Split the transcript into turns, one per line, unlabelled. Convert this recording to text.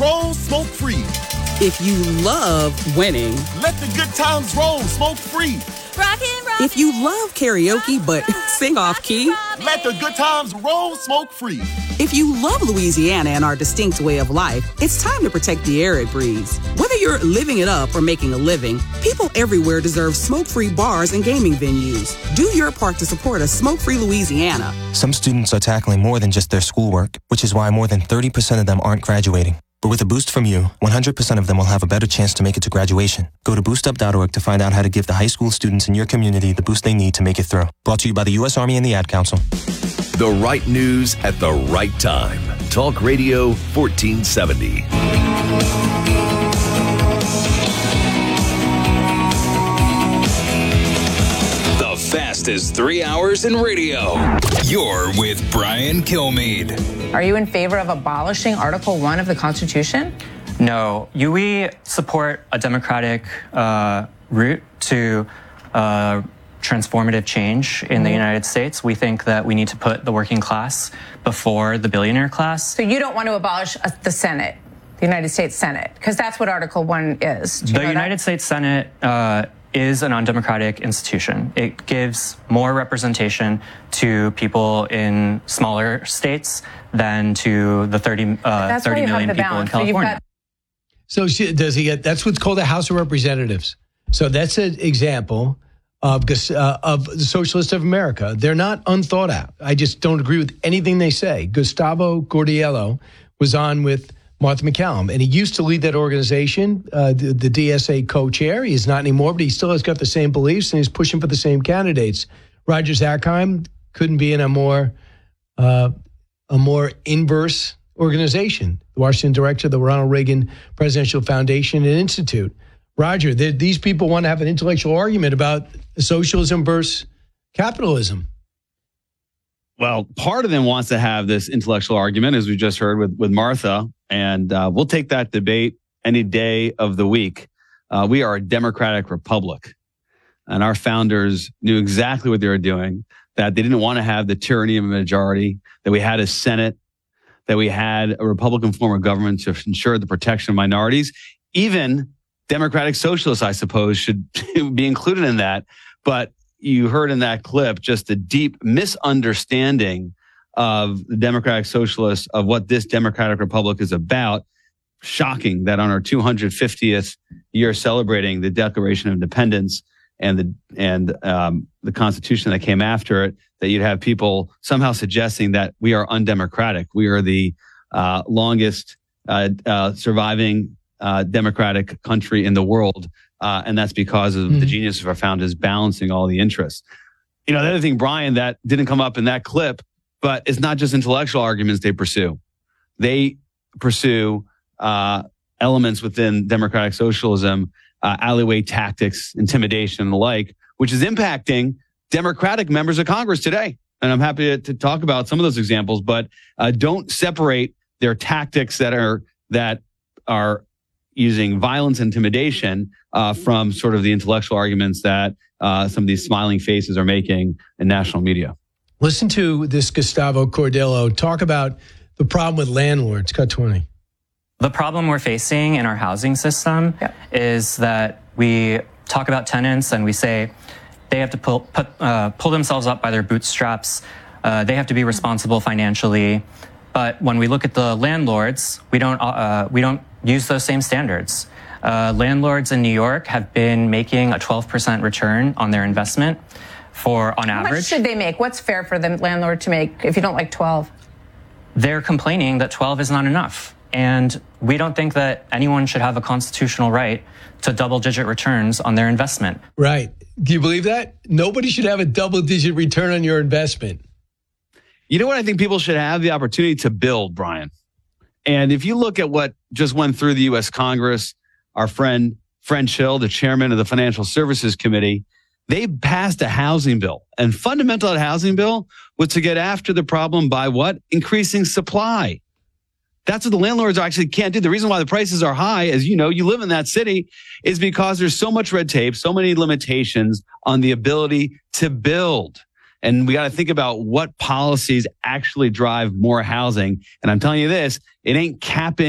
roll smoke-free.
If you love winning.
Let the good times roll smoke-free.
If you love karaoke but sing off-key.
Let the good times roll smoke-free.
If you love Louisiana and our distinct way of life, it's time to protect the air it breathes. Whether you're living it up or making a living, people everywhere deserve smoke-free bars and gaming venues. Do your part to support a smoke-free Louisiana.
Some students are tackling more than just their schoolwork, which is why more than 30% of them aren't graduating. But with a boost from you, 100% of them will have a better chance to make it to graduation. Go to boostup.org to find out how to give the high school students in your community the boost they need to make it through. Brought to you by the U.S. Army and the Ad Council.
The right news at the right time. Talk Radio 1470.
The fastest 3 hours in radio. You're with Brian Kilmeade.
Are you in favor of abolishing Article 1 of the Constitution?
No. We support a democratic route to transformative change in the United States. We think that we need to put the working class before the billionaire class.
So you don't want to abolish the Senate, the United States Senate, because that's what Article 1 is.
The United States Senate is an undemocratic institution. It gives more representation to people in smaller states than to the 30 million people in California.
So does he get? That's what's called a House of Representatives. So that's an example of the Socialists of America. They're not unthought out. I just don't agree with anything they say. Gustavo Cordiello was on with Martha MacCallum, and he used to lead that organization, the DSA co-chair. He's not anymore, but he still has got the same beliefs, and he's pushing for the same candidates. Roger Zakheim couldn't be in a more inverse organization. The Washington director of the Ronald Reagan Presidential Foundation and Institute. Roger, these people want to have an intellectual argument about socialism versus capitalism.
Well, part of them wants to have this intellectual argument, as we just heard with Martha, and we'll take that debate any day of the week. We are a democratic republic, and our founders knew exactly what they were doing, that they didn't want to have the tyranny of a majority, that we had a Senate, that we had a Republican form of government to ensure the protection of minorities. Even democratic socialists, I suppose, should be included in that. But you heard in that clip just a deep misunderstanding of the democratic socialists, of what this democratic republic is about. Shocking that on our 250th year celebrating the Declaration of Independence and the Constitution that came after it, that you'd have people somehow suggesting that we are undemocratic. We are the longest surviving democratic country in the world. And that's because of the genius of our founders balancing all the interests. You know, the other thing, Brian, that didn't come up in that clip, but it's not just intellectual arguments they pursue. They pursue elements within democratic socialism, alleyway tactics, intimidation, and the like, which is impacting Democratic members of Congress today. And I'm happy to talk about some of those examples, but don't separate their tactics that are using violence and intimidation from sort of the intellectual arguments that some of these smiling faces are making in national media.
Listen to this Gustavo Cordiello talk about the problem with landlords. Cut 20.
The problem we're facing in our housing system is that we talk about tenants and we say they have to pull themselves up by their bootstraps. They have to be responsible financially. But when we look at the landlords, we don't use those same standards. Landlords in New York have been making a 12% return on their investment on average.
How much should they make? What's fair for the landlord to make if you don't like 12?
They're complaining that 12 is not enough. And we don't think that anyone should have a constitutional right to double-digit returns on their investment.
Right. Do you believe that? Nobody should have a double-digit return on your investment.
You know what I think people should have? The opportunity to build, Brian. And if you look at what just went through the U.S. Congress, our friend French Hill, the chairman of the Financial Services Committee, they passed a housing bill. And fundamental to that housing bill was to get after the problem by what? Increasing supply. That's what the landlords actually can't do. The reason why the prices are high, as you know, you live in that city, is because there's so much red tape, so many limitations on the ability to build. And we got to think about what policies actually drive more housing. And I'm telling you this, it ain't capping